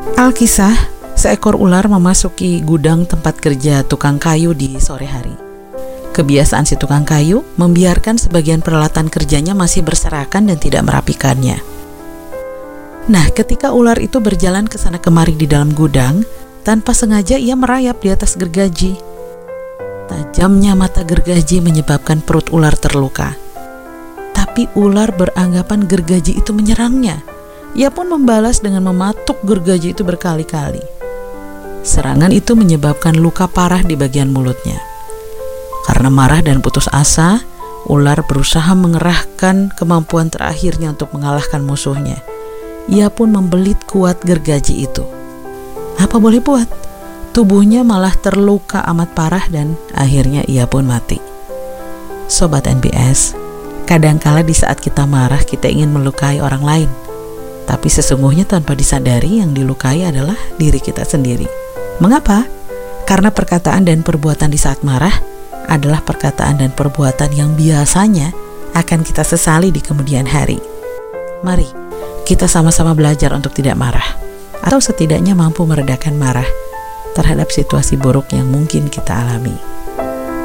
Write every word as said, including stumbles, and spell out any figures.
Alkisah, seekor ular memasuki gudang tempat kerja tukang kayu di sore hari. Kebiasaan si tukang kayu membiarkan sebagian peralatan kerjanya masih berserakan dan tidak merapikannya. Nah, ketika ular itu berjalan ke sana kemari di dalam gudang, tanpa sengaja ia merayap di atas gergaji. Tajamnya mata gergaji menyebabkan perut ular terluka. Tapi ular beranggapan gergaji itu menyerangnya. Ia pun membalas dengan mematuk gergaji itu berkali-kali. Serangan itu menyebabkan luka parah di bagian mulutnya. Karena marah dan putus asa, ular berusaha mengerahkan kemampuan terakhirnya untuk mengalahkan musuhnya. Ia pun membelit kuat gergaji itu. Apa boleh buat? Tubuhnya malah terluka amat parah dan akhirnya ia pun mati. Sobat N B S, kadangkala di saat kita marah kita ingin melukai orang lain. Tapi sesungguhnya tanpa disadari yang dilukai adalah diri kita sendiri. Mengapa? Karena perkataan dan perbuatan di saat marah adalah perkataan dan perbuatan yang biasanya akan kita sesali di kemudian hari. Mari kita sama-sama belajar untuk tidak marah, atau setidaknya mampu meredakan marah terhadap situasi buruk yang mungkin kita alami.